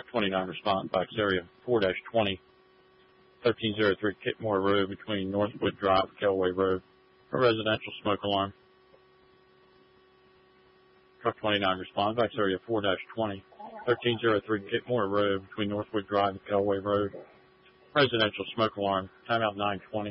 29 respond, box area 4-20, 1303 Kitmore Road between Northwood Drive and Kelway Road. A residential smoke alarm. Truck 29 respond, box area 4-20, 1303 Kitmore Road between Northwood Drive and Kelway Road. Residential smoke alarm. Timeout 9:20.